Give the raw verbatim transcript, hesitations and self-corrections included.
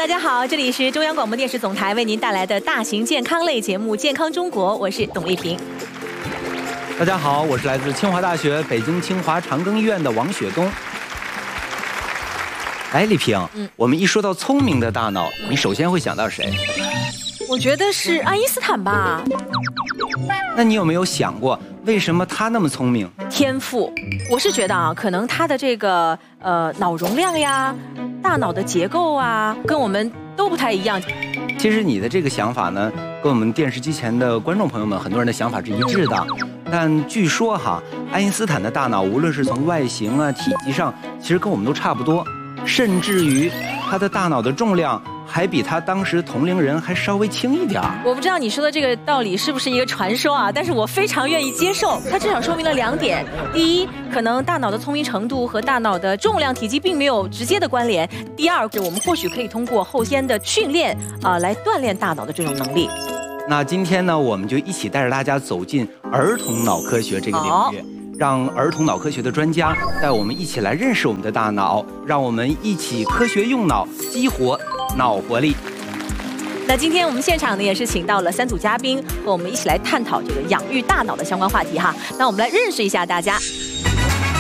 大家好，这里是中央广播电视总台为您带来的大型健康类节目《健康中国》，我是董丽萍。 大家好，我是来自清华大学北京清华长庚医院的王雪东。哎，丽萍，嗯，我们一说到聪明的大脑，你首先会想到谁？ 我觉得是爱因斯坦吧。 那你有没有想过，为什么他那么聪明？ 天赋，我是觉得啊，可能他的这个呃脑容量呀、大脑的结构啊，跟我们都不太一样。 其实你的这个想法呢，跟我们电视机前的观众朋友们很多人的想法是一致的。但据说哈，爱因斯坦的大脑无论是从外形啊、体积上，其实跟我们都差不多，甚至于他的大脑的重量还比他当时同龄人还稍微轻一点儿。 我不知道你说的这个道理是不是一个传说啊，但是我非常愿意接受。它至少说明了两点：第一，可能大脑的聪明程度和大脑的重量、体积并没有直接的关联；第二，我们或许可以通过后天的训练啊、呃，来锻炼大脑的这种能力。 那今天呢，我们就一起带着大家走进儿童脑科学这个领域，让儿童脑科学的专家带我们一起来认识我们的大脑，让我们一起科学用脑，激活脑活力。 那今天我们现场呢也是请到了三组嘉宾，和我们一起来探讨这个养育大脑的相关话题哈。那我们来认识一下大家。